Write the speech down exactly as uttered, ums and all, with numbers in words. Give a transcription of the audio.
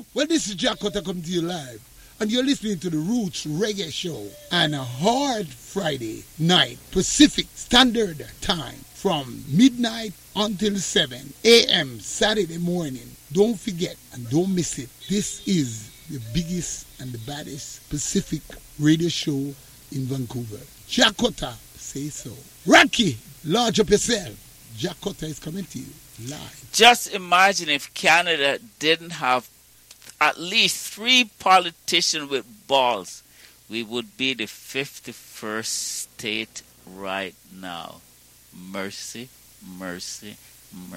Well, this is Jack Cotter coming to you live, and you're listening to the Roots Reggae Show on a hard Friday night, Pacific Standard Time, from midnight until seven a.m. Saturday morning. Don't forget and don't miss it. This is the biggest and the baddest Pacific radio show in Vancouver. Jack Cotter, say so. Rocky, large up yourself. Jack Cotter is coming to you live. Just imagine if Canada didn't have at least three politicians with balls. We would be the fifty-first state right now. Mercy, mercy, mercy.